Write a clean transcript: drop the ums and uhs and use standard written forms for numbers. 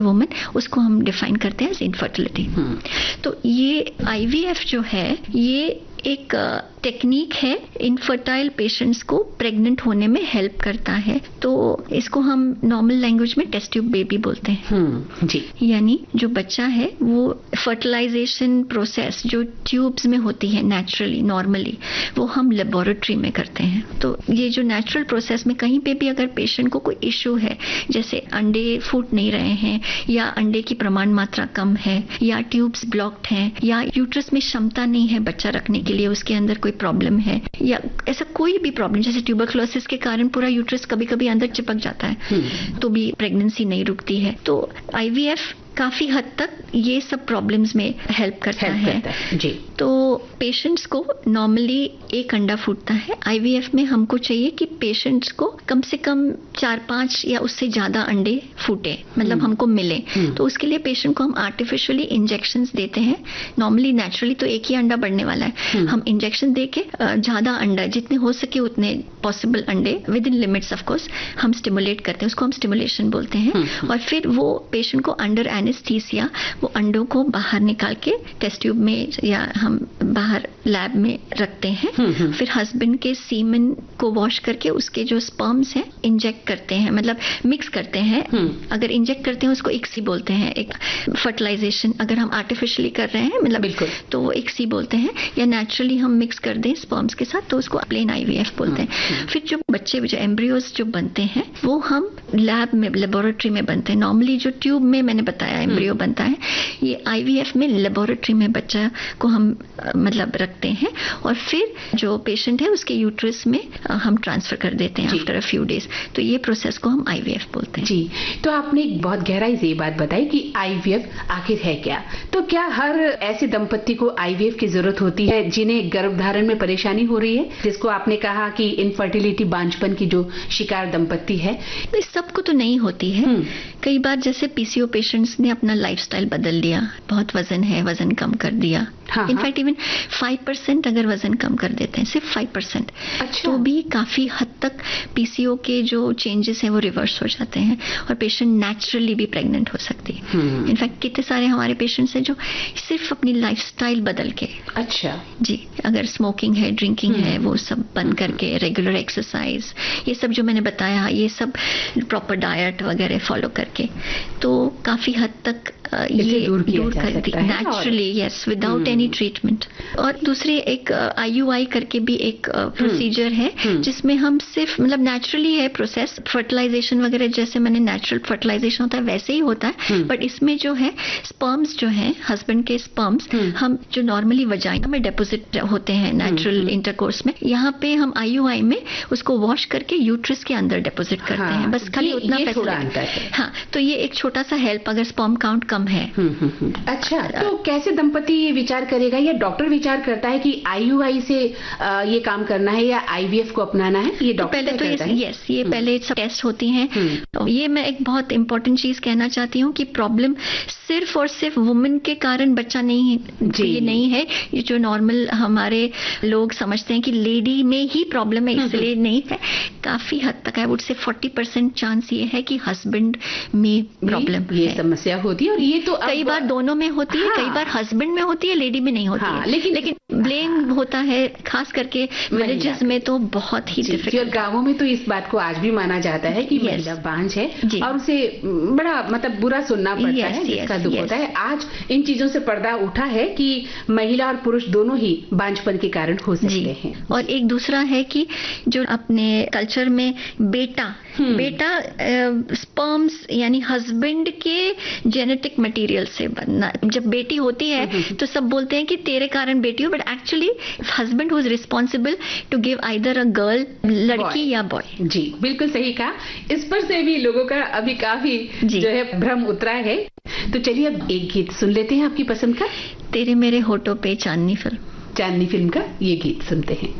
Woman, उसको हम define करते हैं एज इनफर्टिलिटी। तो ये आईवीएफ जो है ये एक टेक्निक है, इनफर्टाइल पेशेंट्स को प्रेग्नेंट होने में हेल्प करता है। तो इसको हम नॉर्मल लैंग्वेज में टेस्ट ट्यूब बेबी बोलते हैं। जी। यानी जो बच्चा है वो फर्टिलाइजेशन प्रोसेस जो ट्यूब्स में होती है नेचुरली नॉर्मली, वो हम लेबोरेटरी में करते हैं। तो ये जो नेचुरल प्रोसेस में कहीं पे भी अगर पेशेंट को कोई इश्यू है, जैसे अंडे फूट नहीं रहे हैं या अंडे की प्रमाण मात्रा कम है या ट्यूब्स ब्लॉक्ड हैं या यूट्रस में क्षमता नहीं है बच्चा रखने के लिए, उसके अंदर कोई प्रॉब्लम है या ऐसा कोई भी प्रॉब्लम, जैसे ट्यूबरक्लोसिस के कारण पूरा यूट्रस कभी कभी अंदर चिपक जाता है तो भी प्रेगनेंसी नहीं रुकती है। तो आईवीएफ काफी हद तक ये सब प्रॉब्लम्स में हेल्प करता है। जी। तो पेशेंट्स को नॉर्मली एक अंडा फूटता है। आईवीएफ में हमको चाहिए कि पेशेंट्स को कम से कम 4-5 या उससे ज्यादा अंडे फूटे, मतलब हमको मिले। तो उसके लिए पेशेंट को हम आर्टिफिशियली इंजेक्शंस देते हैं। नॉर्मली नेचुरली तो एक ही अंडा बढ़ने वाला है, हम इंजेक्शन दे के ज्यादा अंडा जितने हो सके उतने पॉसिबल अंडे with in limits of course हम स्टिमुलेट करते हैं, उसको हम स्टिमुलेशन बोलते हैं। और फिर वो पेशेंट को अंडर एनेस्थीसिया वो अंडों को बाहर निकाल के टेस्ट ट्यूब में या हम बाहर लैब में रखते हैं। फिर हस्बैंड के सीमन को वॉश करके उसके जो स्पर्म्स हैं इंजेक्ट करते हैं, मतलब मिक्स करते हैं। अगर इंजेक्ट करते हैं उसको इक्सी बोलते हैं, एक फर्टिलाइजेशन। अगर हम आर्टिफिशियली कर रहे हैं मतलब तो वो इक्सी बोलते हैं, या नेचुरली हम मिक्स कर दें स्पर्म्स के साथ तो उसको प्लेन आईवीएफ बोलते हैं। फिर जो बच्चे जो एम्ब्रियोज जो बनते हैं वो हम लैब में लेबोरेटरी में बनते हैं। नॉर्मली जो ट्यूब में मैंने बताया एम्ब्रियो बनता है, ये आईवीएफ में लेबोरेटरी में बच्चा को हम मतलब रखते हैं और फिर जो पेशेंट है उसके यूट्रस में हम ट्रांसफर कर देते हैं आफ्टर अ फ्यू डेज। तो ये प्रोसेस को हम आईवीएफ बोलते हैं। जी। तो आपने एक बहुत गहराई से ये बात बताई कि आईवीएफ आखिर है क्या। तो क्या हर ऐसे दंपत्ति को आईवीएफ की जरूरत होती है जिन्हें गर्भधारण में परेशानी हो रही है, जिसको आपने कहा कि इनफर्टिलिटी बांझपन की जो शिकार दंपत्ति है? इस सबको तो नहीं होती है। कई बार जैसे पीसीओ पेशेंट्स ने अपना लाइफस्टाइल बदल लिया, बहुत वजन है, वजन कम कर दिया। इनफैक्ट इवन 5% अगर वजन कम कर देते हैं, सिर्फ 5%, तो भी काफी हद तक पीसीओ के जो चेंजेस हैं वो रिवर्स हो जाते हैं और पेशेंट नेचुरली भी प्रेग्नेंट हो सकती है। इनफैक्ट कितने सारे हमारे पेशेंट्स हैं जो सिर्फ अपनी लाइफस्टाइल बदल के, जी, अगर स्मोकिंग है, ड्रिंकिंग है, वो सब बंद करके, रेगुलर एक्सरसाइज, ये सब जो मैंने बताया, ये सब प्रॉपर डाइट वगैरह फॉलो करके, तो काफी हद तक ये दूर कर दी naturally, yes, without any treatment. और दूसरी एक आईयूआई करके भी एक प्रोसीजर है जिसमें हम सिर्फ मतलब नेचुरली है प्रोसेस, फर्टिलाइजेशन वगैरह जैसे मैंने नेचुरल फर्टिलाइजेशन होता है वैसे ही होता है, बट इसमें जो है स्पर्म्स जो है हस्बैंड के स्पर्म्स हम जो नॉर्मली वजाइना में डिपॉजिट होते हैं नेचुरल इंटरकोर्स में, यहाँ पे हम आईयूआई में उसको वॉश करके यूट्रस के अंदर डिपॉजिट करते हैं। बस खाली उतना पैसा। हाँ, तो ये एक छोटा सा हेल्प अगर स्पर्म काउंट कम है। अच्छा, तो कैसे दंपति ये विचार करेगा या डॉक्टर विचार करता है कि आईयूआई से ये काम करना है या आईवीएफ को अपनाना है? ये डॉक्टर पहले तो यस, ये पहले सब टेस्ट होती हैं। ये मैं एक बहुत इंपॉर्टेंट चीज कहना चाहती हूँ कि प्रॉब्लम सिर्फ और सिर्फ वुमेन के कारण बच्चा नहीं है, ये नहीं है। ये जो नॉर्मल हमारे लोग समझते हैं कि लेडी में ही प्रॉब्लम है इसलिए नहीं है, काफी हद तक है, वुड से 40% चांस ये है कि हस्बैंड में प्रॉब्लम ये समस्या होती है। और ये तो कई बार दोनों में होती है, कई बार हस्बैंड में होती है, लेडी में नहीं होती है, लेकिन ब्लेम होता है खास करके विलेजेस में तो बहुत ही डिफिकल्ट। और गांवों में तो इस बात को आज भी माना जाता है कि महिला बांझ है और उसे बड़ा मतलब बुरा सुनना पड़ता है, जिसका दुख होता है। आज इन चीजों से पर्दा उठा है कि महिला और पुरुष दोनों ही बांझपन के कारण हो सकते हैं। और एक दूसरा है कि जो अपने कल्चर में बेटा स्पर्म्स यानी हस्बैंड के जेनेटिक मटेरियल से बनना, जब बेटी होती है तो सब बोलते हैं कि तेरे कारण बेटी हो, but actually husband was responsible to give either a girl, लड़की या बॉय। जी, बिल्कुल सही कहा। इस पर से भी लोगों का अभी काफी जो है भ्रम उतरा है। तो चलिए अब एक गीत सुन लेते हैं आपकी पसंद का। तेरे मेरे होठों पे चांदनी फिल्म का ये गीत सुनते हैं।